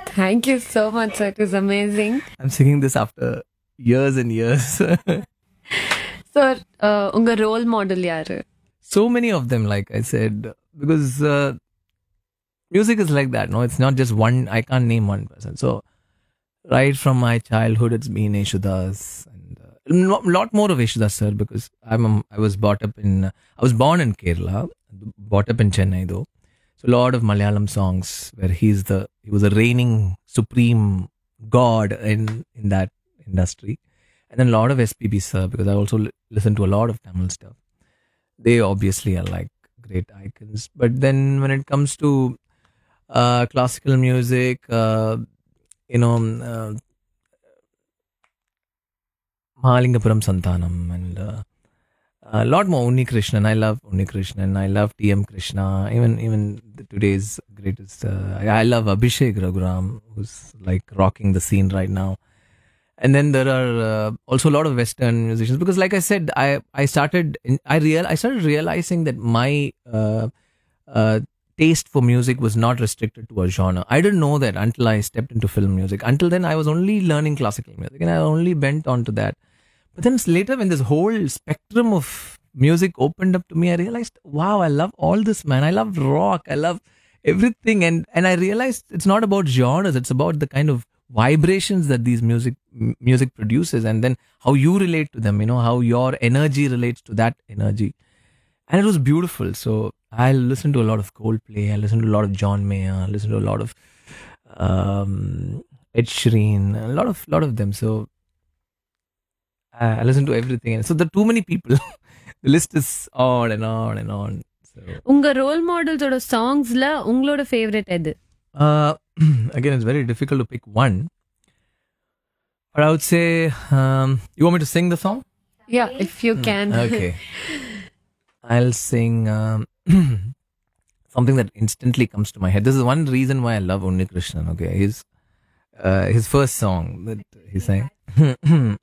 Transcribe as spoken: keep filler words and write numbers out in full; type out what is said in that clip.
Thank you so much, sir. It was amazing. I'm singing this after years and years. Sir, uh, unga role model yaru? So many of them, like I said, because uh, music is like that. No, it's not just one. I can't name one person. So right from my childhood, it's been Yeshudas, and a uh, lot more of Yeshudas, sir, because I'm a, I was brought up in uh, I was born in Kerala, brought up in Chennai though. So a lot of Malayalam songs where he's the he was a reigning supreme god in in that industry, and then a lot of S P B, sir, because I also li- listen to a lot of Tamil stuff. They obviously are like great icons, but then when it comes to uh, classical music, uh, you know, uh, Mahalingapuram Santanam and uh, a lot more Unni Krishnan. I love Unni Krishnan. I love T M Krishna. Even even the today's greatest. Uh, I I love Abhishek Raghuram, who's like rocking the scene right now. And then there are uh, also a lot of Western musicians because, like I said, I I started in- I real I started realizing that my uh, uh, taste for music was not restricted to a genre. I didn't know that until I stepped into film music. Until then, I was only learning classical music, and I only bent onto that. But then later, when this whole spectrum of music opened up to me, I realized, wow, I love all this, man. I love rock. I love everything, and and I realized it's not about genres. It's about the kind of vibrations that these music m- music produces, and then how you relate to them. You know how your energy relates to that energy, and it was beautiful. So I listen to a lot of Coldplay. I listen to a lot of John Mayer. I listen to a lot of um, Ed Sheeran. A lot of lot of them. So I I listen to everything. So there are too many people. The list is on and on and on. So உங்க role மாடல்ஸோட சாங்ஸ்ல உங்களோட favourite எது? uh, again, it's very difficult to pick one. But I would say, um, you want me to sing the song? Yeah, if you can. Okay, I'll sing um, something that instantly comes to my head. This is one reason why I love Unni Krishnan. Okay, his uh, his first song that he sang.